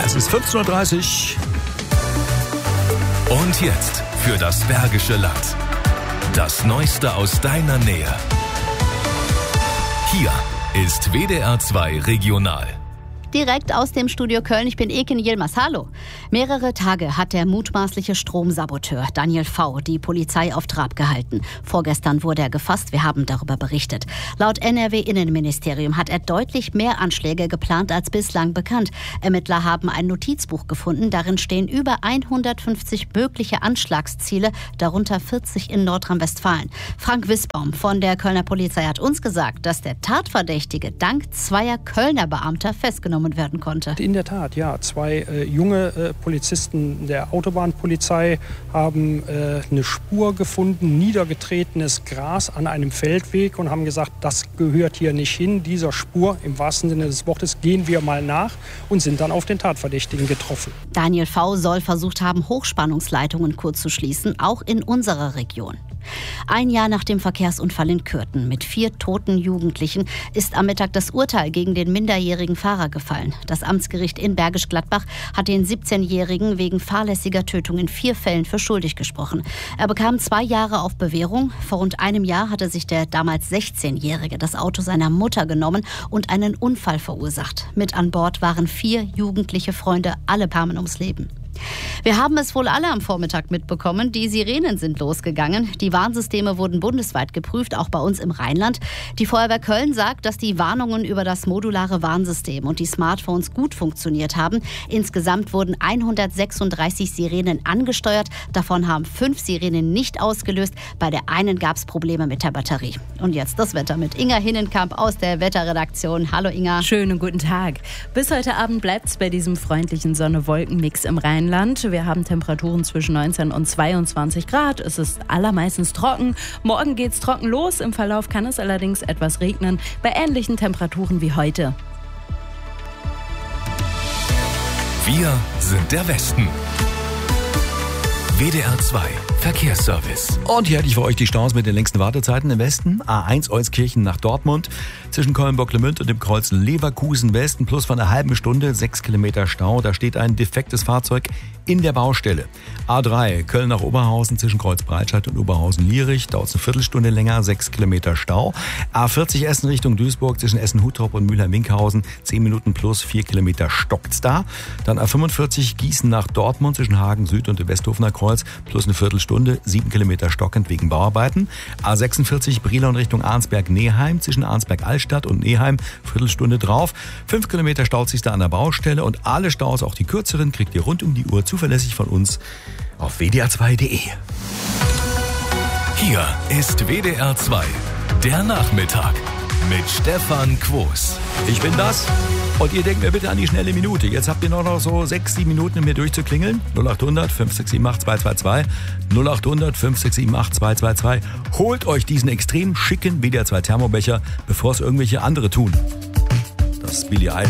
Es ist 15:30 Uhr. Und jetzt für das Bergische Land. Das Neueste aus deiner Nähe. Hier ist WDR 2 Regional. Direkt aus dem Studio Köln, ich bin Eken Yilmaz. Hallo. Mehrere Tage hat der mutmaßliche Stromsaboteur Daniel V. die Polizei auf Trab gehalten. Vorgestern wurde er gefasst, wir haben darüber berichtet. Laut NRW-Innenministerium hat er deutlich mehr Anschläge geplant als bislang bekannt. Ermittler haben ein Notizbuch gefunden, darin stehen über 150 mögliche Anschlagsziele, darunter 40 in Nordrhein-Westfalen. Frank Wissbaum von der Kölner Polizei hat uns gesagt, dass der Tatverdächtige dank zweier Kölner Beamter festgenommen werden konnte. In der Tat, ja. Zwei junge Polizisten der Autobahnpolizei haben eine Spur gefunden, niedergetretenes Gras an einem Feldweg und haben gesagt, das gehört hier nicht hin. Dieser Spur, im wahrsten Sinne des Wortes, gehen wir mal nach und sind dann auf den Tatverdächtigen getroffen. Daniel V. soll versucht haben, Hochspannungsleitungen kurz zu schließen, auch in unserer Region. Ein Jahr nach dem Verkehrsunfall in Kürten mit 4 toten Jugendlichen ist am Mittag das Urteil gegen den minderjährigen Fahrer gefallen. Das Amtsgericht in Bergisch Gladbach hat den 17-Jährigen wegen fahrlässiger Tötung in 4 Fällen für schuldig gesprochen. Er bekam 2 Jahre auf Bewährung. Vor rund einem Jahr hatte sich der damals 16-Jährige das Auto seiner Mutter genommen und einen Unfall verursacht. Mit an Bord waren 4 jugendliche Freunde, alle kamen ums Leben. Wir haben es wohl alle am Vormittag mitbekommen. Die Sirenen sind losgegangen. Die Warnsysteme wurden bundesweit geprüft, auch bei uns im Rheinland. Die Feuerwehr Köln sagt, dass die Warnungen über das modulare Warnsystem und die Smartphones gut funktioniert haben. Insgesamt wurden 136 Sirenen angesteuert. Davon haben 5 Sirenen nicht ausgelöst. Bei der einen gab es Probleme mit der Batterie. Und jetzt das Wetter mit Inga Hinnenkamp aus der Wetterredaktion. Hallo Inga. Schönen guten Tag. Bis heute Abend bleibt es bei diesem freundlichen Sonne-Wolken-Mix im Rheinland. Wir haben Temperaturen zwischen 19 und 22 Grad. Es ist allermeistens trocken. Morgen geht's trocken los. Im Verlauf kann es allerdings etwas regnen. Bei ähnlichen Temperaturen wie heute. Wir sind der Westen. WDR 2 Verkehrsservice. Und hier hätte ich für euch die Staus mit den längsten Wartezeiten im Westen. A1 Euskirchen nach Dortmund, zwischen Köln-Bocklemünd und dem Kreuz Leverkusen Westen, plus von einer halben Stunde 6 Kilometer Stau. Da steht ein defektes Fahrzeug in der Baustelle. A3 Köln nach Oberhausen, zwischen Kreuz Breitscheid und Oberhausen-Lierich, dauert es eine Viertelstunde länger, 6 Kilometer Stau. A40 Essen Richtung Duisburg, zwischen Essen-Huttrop und Mülheim-Winkhausen, 10 Minuten plus 4 Kilometer stockt's da. Dann A45 Gießen nach Dortmund, zwischen Hagen Süd und dem Westhofener Kreuz, plus eine Viertelstunde, 7 Kilometer stockend wegen Bauarbeiten. A46 Brilon Richtung Arnsberg-Neheim, zwischen Arnsberg-Altstadt und Neheim, Viertelstunde drauf. 5 Kilometer staut sich da an der Baustelle und alle Staus, auch die kürzeren, kriegt ihr rund um die Uhr zuverlässig von uns auf wdr2.de. Hier ist WDR 2, der Nachmittag mit Stefan Quos. Ich bin das. Und ihr denkt mir bitte an die schnelle Minute. Jetzt habt ihr noch so 6-7 Minuten, um hier durchzuklingeln. 0800 5678 222. 0800 5678 222. Holt euch diesen extrem schicken WDR 2 Thermobecher, bevor es irgendwelche andere tun. Das Billie Eilish